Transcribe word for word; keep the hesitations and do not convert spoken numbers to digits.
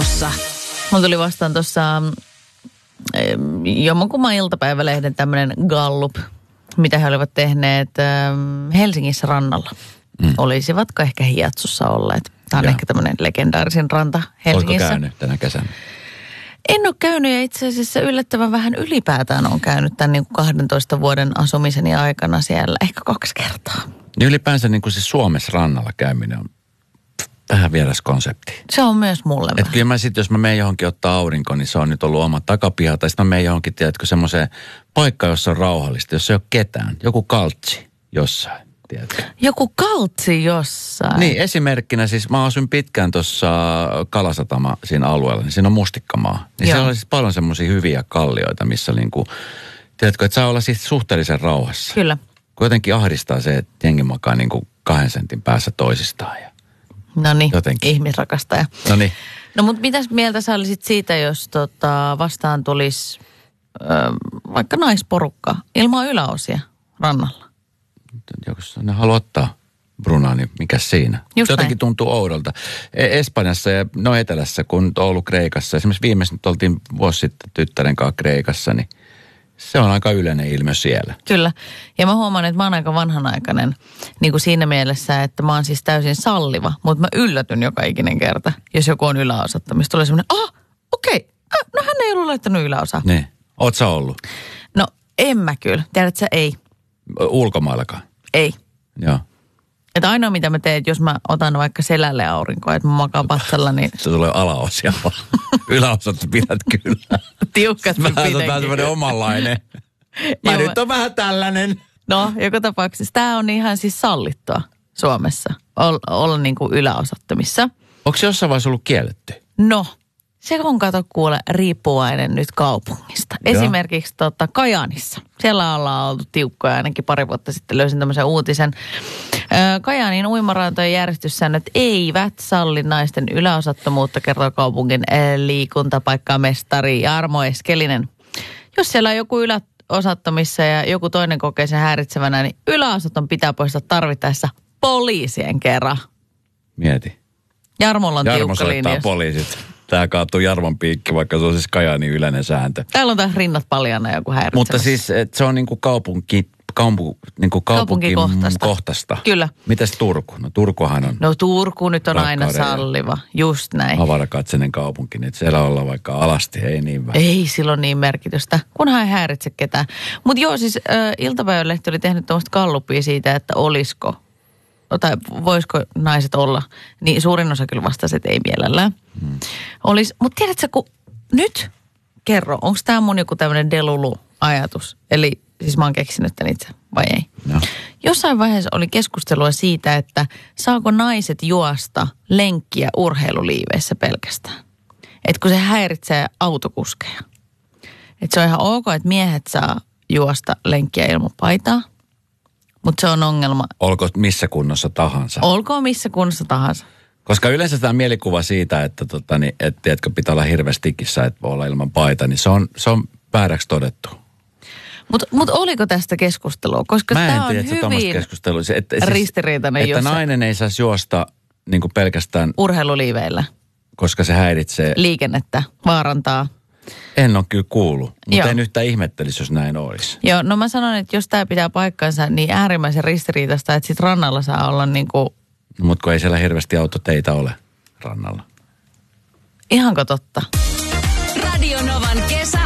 Radiossa. Mulla tuli vastaan tuossa jommankumman iltapäivälehden tämmöinen Gallup, mitä he olivat tehneet Helsingissä rannalla. Mm. Olisivatko ehkä Hiatsussa olleet? Tämä on Joo. ehkä tämmöinen legendaarisin ranta Helsingissä. Oletko käynyt tänä kesänä? En ole käynyt ja itse asiassa yllättävän vähän ylipäätään olen käynyt tämän niin kuin kahdentoista vuoden asumiseni aikana siellä. Ehkä kaksi kertaa. Niin ylipäänsä niin kuin se Suomessa rannalla käyminen on vähän vieras konsepti. Se on myös mulle Että kyllä mä sitten, jos mä menen johonkin ottaa aurinko, niin se on nyt ollut oma takapiha. Tai sitten mä menen johonkin, tiedätkö, semmoiseen paikkaan, jossa on rauhallista, jossa ei ole ketään. Joku kaltsi jossain, tiedätkö? Joku kaltsi jossain? Niin, esimerkkinä siis mä asun pitkään tuossa Kalasatama siinä alueella, niin siinä on mustikkamaa. Niin siellä on siis paljon semmoisia hyviä kallioita, missä niinku, tiedätkö, että saa olla siis suhteellisen rauhassa. Kyllä. Kun jotenkin ahdistaa se, että jengi makaa niinku kahden sentin päässä toisistaan ja no niin, jotenkin. Ihmisrakastaja. No niin. No mutta mitäs mieltä sä olisit siitä, jos tota, vastaan tulisi ö, vaikka naisporukka ilman yläosia rannalla? Jos ne haluaa ottaa Brunaa, niin mikä siinä? Just jotenkin näin. tuntuu oudolta. Espanjassa ja no etelässä, kun on ollut Kreikassa. Esimerkiksi viimeisen nyt oltiin vuosi sitten tyttären kanssa Kreikassa, niin se on aika yleinen ilmiö siellä. Kyllä. Ja mä huomaan, että mä oon aika vanhanaikainen niin kuin siinä mielessä, että mä oon siis täysin salliva, mutta mä yllätyn joka ikinen kerta, jos joku on yläosattamista. Tulee semmoinen, ah, okei, okay. ah, no hän ei ollut laittanut yläosaa. Niin. Oot sä ollut? No, en mä kyllä. Tiedätkö sä, ei. Ulkomaillakaan? Ei. Joo. Että ainoa mitä mä teen, että jos mä otan vaikka selälle aurinkoa, että mä makaan patsalla, niin se tulee alaosia. Yläosat pidät kyllä. Tiukkat mä pidänkin. Vähän semmoinen omanlainen. Mä Joo, nyt on vähän tällainen. No, joka tapauksessa tämä on ihan siis sallittua Suomessa, olla, olla niin kuin yläosattomissa. Onko se jossain vaiheessa ollut kielletty? No, se on kato kuule riippuvainen nyt kaupungista. Joo. Esimerkiksi tota, Kajaanissa. Siellä ollaan oltu tiukkoja, ainakin pari vuotta sitten löysin tämmöisen uutisen. Kajaanin uimarantojen järjestyssäännöt eivät salli naisten yläosattomuutta, kertoo kaupungin liikuntapaikkamestari Jarmo Eskelinen. Jos siellä on joku yläosattomissa ja joku toinen kokee sen häiritsevänä, niin yläosaton pitää poistaa tarvittaessa poliisien kerran. Mieti. Jarmolla on Jarmo tiukka soittaa linja. poliisit. Tää kaatuu Jarmon piikki, vaikka se on siis Kajaanin yleinen sääntö. Täällä on taas rinnat paljana joku häiritsemässä. Mutta siis se on niinku kaupunki, kaupunki, niinku Kaupunkikohtaista. kaupunkikohtaista. Kyllä. Mitäs Turku? No Turkuhan on No Turku nyt on aina rakkauden salliva, just näin. avarakatseinen kaupunki, niin siellä ollaan vaikka alasti, ei niin vähän. Ei silloin niin merkitystä, kunhan ei häiritse ketään. Mutta joo, siis äh, iltapäivälehti oli tehnyt tuommoista gallupia siitä, että olisiko, tai voisiko naiset olla. Niin suurin osa kyllä vastasi, että ei mielellään. Hmm. Olis, mutta tiedätkö, kun nyt kerro, onko tämä mun joku tämmöinen delulu-ajatus? Eli siis mä oon keksinyt tämän itse, vai ei? No. Jossain vaiheessa oli keskustelua siitä, että saako naiset juosta lenkkiä urheiluliiveissä pelkästään. Että kun se häiritsee autokuskeja. Että se on ihan ok, että miehet saa juosta lenkkiä ilman paitaa. Mutta se on ongelma. Olko missä kunnossa tahansa. Olkoon missä kunnossa tahansa. Koska yleensä tämä mielikuva siitä, että tota, niin, et, tiedätkö, pitää olla hirveästi tikissä, että voi olla ilman paita, niin se on, se on vääräksi todettu. Mutta mut oliko tästä keskustelua? Koska tämä on tiedä, hyvin että, että, ristiriitainen. Että jossa nainen ei saisi juosta niin kuin pelkästään urheiluliiveillä. Koska se häiritsee. Liikennettä, vaarantaa. En ole kyllä kuullut, mutta Joo. en yhtään ihmettelisi, jos näin olisi. Joo, no mä sanon, että jos tämä pitää paikkansa, niin äärimmäisen ristiriitaista, että sit rannalla saa olla niin kuin no, mutta kun ei siellä hirveästi autoteitä ole rannalla. Ihanko totta? Radio Novan kesä